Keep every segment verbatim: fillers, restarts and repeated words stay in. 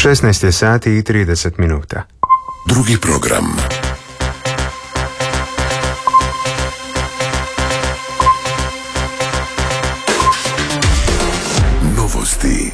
šesnaest je sati i trideset minuta. Drugi program. Novosti.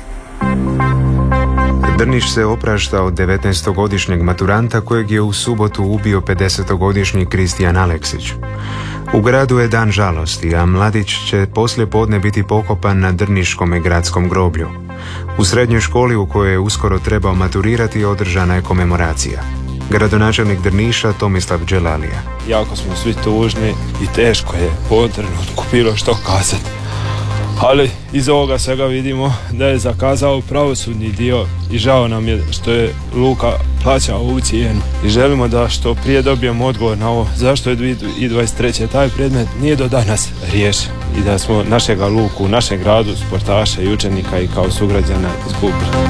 Drniš se oprašta od devetnaestogodišnjeg maturanta kojeg je u subotu ubio pedesetogodišnji Kristijan Aleksić. U gradu je dan žalosti, a mladić će poslije podne biti pokopan na Drniškom gradskom groblju. U srednjoj školi u kojoj je uskoro trebao maturirati održana je komemoracija. Gradonačelnik Drniša Tomislav Đelalija. Jako smo svi tužni i teško je po ovom trenutku bilo što kazati. Ali iz ovoga svega vidimo da je zakazao pravosudni dio i žao nam je što je Luka plaćao ovu cijenu. I želimo da što prije dobijemo odgovor na ovo zašto je dvije tisuće dvadeset treće taj predmet nije do danas riješen i da smo našega Luku u našem gradu, sportaša i učenika i kao sugrađana izgubili.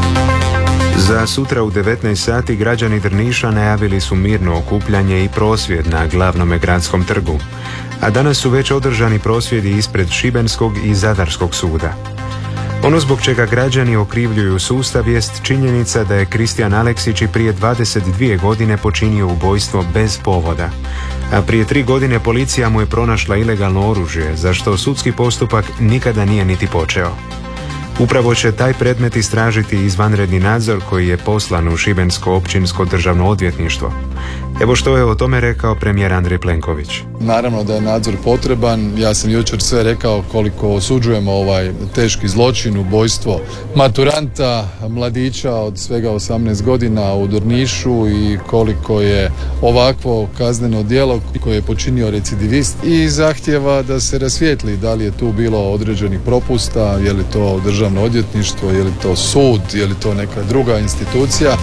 Za sutra u devetnaest sati građani Drniša najavili su mirno okupljanje i prosvjed na glavnom gradskom trgu, a danas su već održani prosvjedi ispred Šibenskog i Zadarskog suda. Ono zbog čega građani okrivljuju sustav jest činjenica da je Kristijan Aleksić i prije dvadeset dvije godine počinio ubojstvo bez povoda, a prije tri godine policija mu je pronašla ilegalno oružje, za što sudski postupak nikada nije niti počeo. Upravo će taj predmet istražiti izvanredni nadzor koji je poslan u Šibensko općinsko državno odvjetništvo. Evo što je o tome rekao premijer Andrej Plenković. Naravno da je nadzor potreban. Ja sam jučer sve rekao koliko osuđujemo ovaj teški zločin, ubojstvo maturanta, mladića od svega osamnaest godina u Drnišu i koliko je ovakvo kazneno djelo koje je počinio recidivist i zahtjeva da se rasvijetli da li je tu bilo određenih propusta, je li to državno odvjetništvo, je li to sud, je li to neka druga institucija.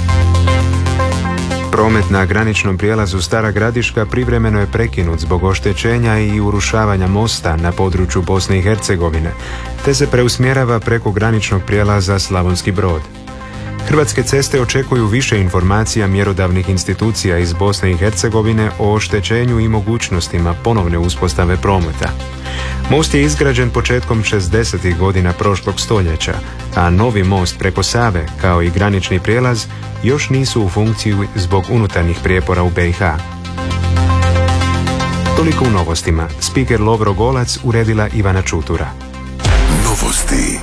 Promet na graničnom prijelazu Stara Gradiška privremeno je prekinut zbog oštećenja i urušavanja mosta na području Bosne i Hercegovine, te se preusmjerava preko graničnog prijelaza Slavonski Brod. Hrvatske ceste očekuju više informacija mjerodavnih institucija iz Bosne i Hercegovine o oštećenju i mogućnostima ponovne uspostave prometa. Most je izgrađen početkom šezdesetih godina prošlog stoljeća, a novi most preko Save, kao i granični prijelaz, još nisu u funkciji zbog unutarnjih prijepora u be i ha. Toliko u novostima. Spiker Lovro Golac uredila Ivana Čutura. Novosti.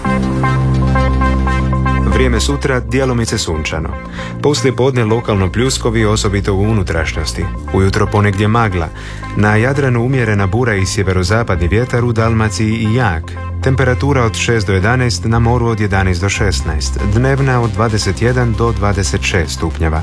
Vrijeme sutra djelomice sunčano. Poslije podne lokalno pljuskovi, osobito u unutrašnjosti. Ujutro ponegdje magla. Na Jadranu umjerena bura i sjeverozapadni vjetar, u Dalmaciji i jak. Temperatura od šest do jedanaest, na moru od jedanaest do šesnaest. Dnevna od dvadeset jedan do dvadeset šest stupnjeva.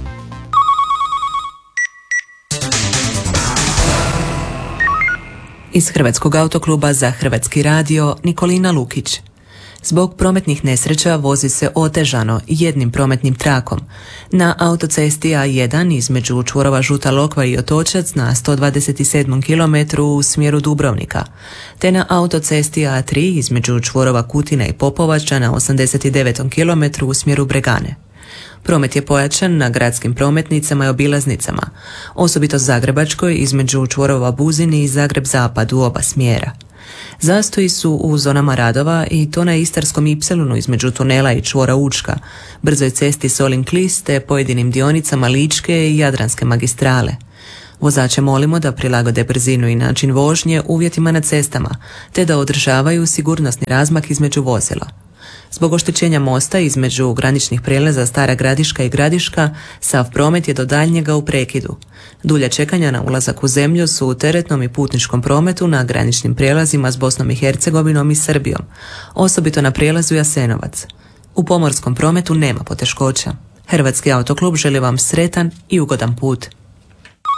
Iz Hrvatskog autokluba za Hrvatski radio Nikolina Lukić. Zbog prometnih nesreća vozi se otežano jednim prometnim trakom. Na autocesti a jedan između čvorova Žuta Lokva i Otočac na sto dvadeset sedmom kilometru u smjeru Dubrovnika, te na autocesti a tri između čvorova Kutina i Popovača na osamdeset devetom kilometru u smjeru Bregane. Promet je pojačan na gradskim prometnicama i obilaznicama, osobito Zagrebačkoj između čvorova Buzini i Zagreb Zapad u oba smjera. Zastoji su u zonama radova i to na Istarskom ipsilonu između tunela i čvora Učka, brzoj cesti Solin-Klis te pojedinim dionicama Ličke i Jadranske magistrale. Vozače molimo da prilagode brzinu i način vožnje uvjetima na cestama, te da održavaju sigurnosni razmak između vozila. Zbog oštećenja mosta između graničnih prijelaza Stara Gradiška i Gradiška, sav promet je do daljnjega u prekidu. Dulja čekanja na ulazak u zemlju su u teretnom i putničkom prometu na graničnim prijelazima s Bosnom i Hercegovinom i Srbijom, osobito na prijelazu Jasenovac. U pomorskom prometu nema poteškoća. Hrvatski autoklub želi vam sretan i ugodan put.